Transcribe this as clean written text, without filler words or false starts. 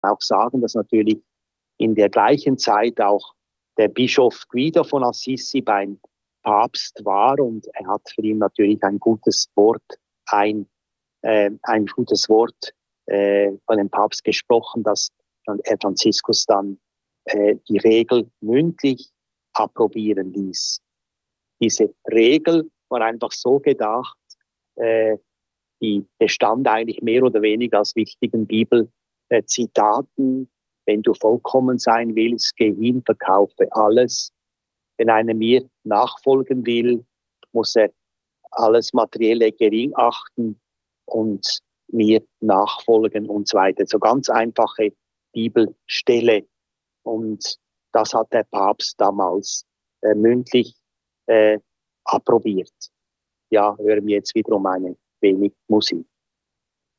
auch sagen, dass natürlich in der gleichen Zeit auch der Bischof Guido von Assisi beim Papst war und er hat für ihn natürlich ein gutes Wort von dem Papst gesprochen, dass Herr Franziskus dann die Regel mündlich approbieren ließ. Diese Regel war einfach so gedacht, die bestand eigentlich mehr oder weniger aus wichtigen Bibelzitaten. Wenn du vollkommen sein willst, geh hin, verkaufe alles. Wenn einer mir nachfolgen will, muss er alles Materielle gering achten und mir nachfolgen und so weiter. So ganz einfache Bibelstelle. Und das hat der Papst damals mündlich approbiert. Ja, hören wir jetzt wiederum eine wenig Musik.